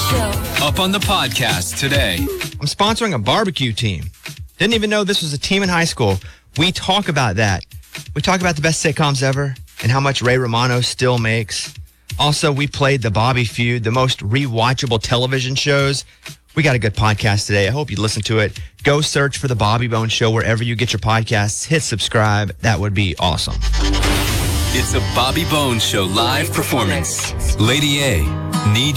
Show. Up on the podcast today. I'm sponsoring a barbecue team. Didn't even know this was a team in high school. We talk about that. We talk about the best sitcoms ever and how much Ray Romano still makes. Also, we played the Bobby Feud, the most rewatchable television shows. We got a good podcast today. I hope you listen to it. Go search for The Bobby Bones Show wherever you get your podcasts. Hit subscribe. That would be awesome. It's a Bobby Bones Show live performance. Lady A, Need